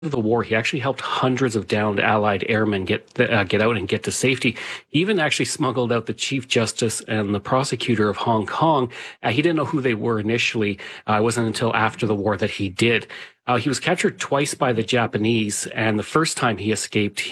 of the war, he actually helped hundreds of downed Allied airmen get out and get to safety. He even actually smuggled out the Chief Justice and the prosecutor of Hong Kong. He didn't know who they were initially. It wasn't until after the war that he did. He was captured twice by the Japanese, and the first time he escaped,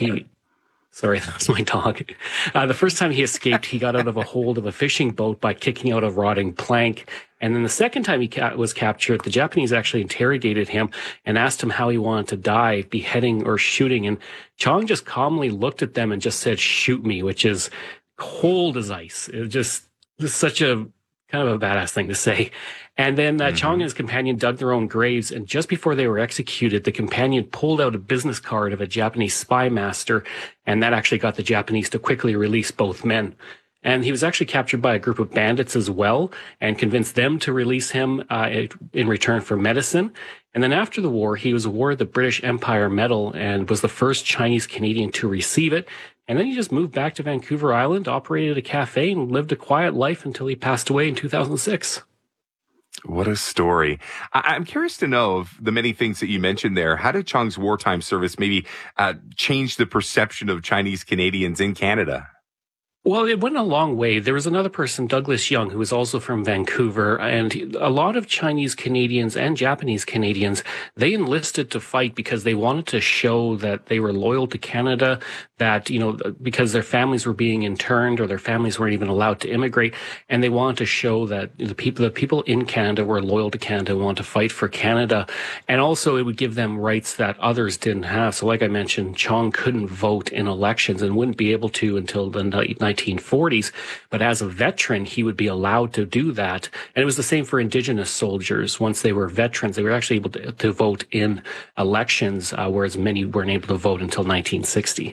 Sorry, that was my dog. The first time he escaped, he got out of a hold of a fishing boat by kicking out a rotting plank. And then the second time he was captured, the Japanese actually interrogated him and asked him how he wanted to die, beheading or shooting. And Chong just calmly looked at them and just said, "Shoot me," which is cold as ice. It was just such a kind of a badass thing to say. And then Chong and his companion dug their own graves. And just before they were executed, the companion pulled out a business card of a Japanese spy master. And that actually got the Japanese to quickly release both men. And he was actually captured by a group of bandits as well and convinced them to release him in return for medicine. And then after the war, he was awarded the British Empire Medal and was the first Chinese Canadian to receive it. And then he just moved back to Vancouver Island, operated a cafe, and lived a quiet life until he passed away in 2006. What a story. I'm curious to know of the many things that you mentioned there. How did Chong's wartime service maybe change the perception of Chinese Canadians in Canada? Well, it went a long way. There was another person, Douglas Young, who was also from Vancouver, and a lot of Chinese Canadians and Japanese Canadians, they enlisted to fight because they wanted to show that they were loyal to Canada, that, because their families were being interned or their families weren't even allowed to immigrate, and they wanted to show that the people in Canada were loyal to Canada, wanted to fight for Canada, and also it would give them rights that others didn't have. So like I mentioned, Chong couldn't vote in elections and wouldn't be able to until the 1940s, but as a veteran, he would be allowed to do that. And it was the same for Indigenous soldiers. Once they were veterans, they were actually able to vote in elections, whereas many weren't able to vote until 1960.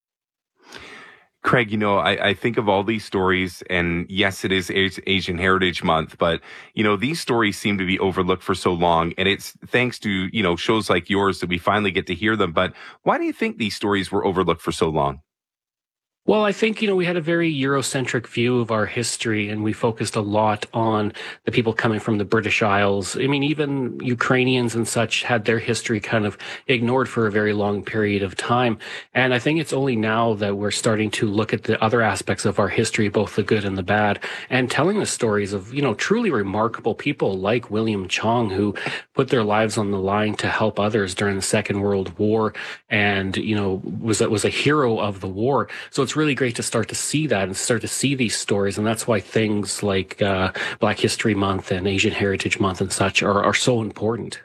Craig, I think of all these stories, and yes, it is Asian Heritage Month, but, these stories seem to be overlooked for so long, and it's thanks to, shows like yours that we finally get to hear them. But why do you think these stories were overlooked for so long? Well, I think, we had a very Eurocentric view of our history, and we focused a lot on the people coming from the British Isles. I mean, even Ukrainians and such had their history kind of ignored for a very long period of time. And I think it's only now that we're starting to look at the other aspects of our history, both the good and the bad, and telling the stories of, truly remarkable people like William Chong, who put their lives on the line to help others during the Second World War and, was a hero of the war. So it's really great to start to see that and start to see these stories. And that's why things like Black History Month and Asian Heritage Month and such are so important.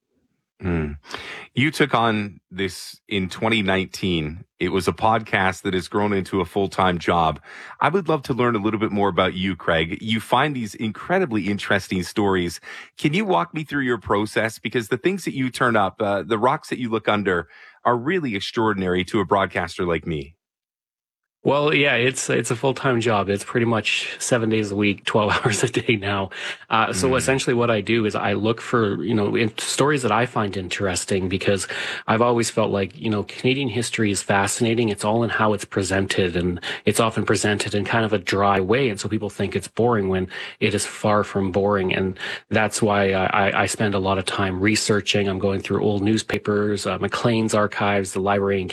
You took on this in 2019. It was a podcast that has grown into a full-time job. I would love to learn a little bit more about you, Craig. You find these incredibly interesting stories. Can you walk me through your process? Because the things that you turn up, the rocks that you look under are really extraordinary to a broadcaster like me. Well, yeah, it's a full-time job. It's pretty much 7 days a week, 12 hours a day now. So essentially what I do is I look for, stories that I find interesting, because I've always felt like, Canadian history is fascinating. It's all in how it's presented, and it's often presented in kind of a dry way. And so people think it's boring when it is far from boring. And that's why I spend a lot of time researching. I'm going through old newspapers, Maclean's archives, the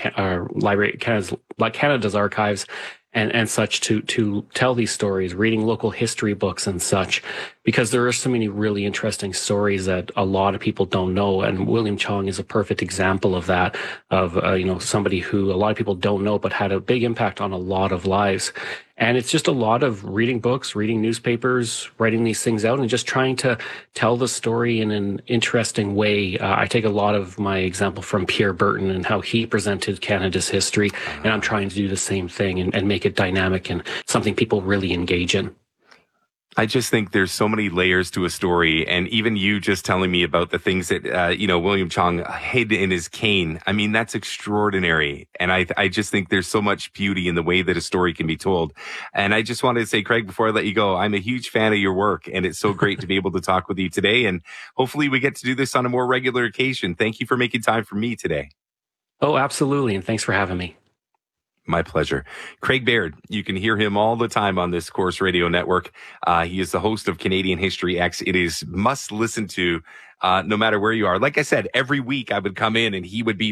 Canada's archives, and such to tell these stories, reading local history books and such, because there are so many really interesting stories that a lot of people don't know. And William Chong is a perfect example of that, of, somebody who a lot of people don't know, but had a big impact on a lot of lives. And it's just a lot of reading books, reading newspapers, writing these things out, and just trying to tell the story in an interesting way. I take a lot of my example from Pierre Burton and how he presented Canada's history, and I'm trying to do the same thing and make it dynamic and something people really engage in. I just think there's so many layers to a story. And even you just telling me about the things that, William Chong hid in his cane. I mean, that's extraordinary. And I just think there's so much beauty in the way that a story can be told. And I just wanted to say, Craig, before I let you go, I'm a huge fan of your work, and it's so great to be able to talk with you today. And hopefully we get to do this on a more regular occasion. Thank you for making time for me today. Oh, absolutely. And thanks for having me. My pleasure. Craig Baird, you can hear him all the time on this Corus Radio Network. He is the host of Canadian History X. It is must listen to no matter where you are. Like I said, every week I would come in and he would be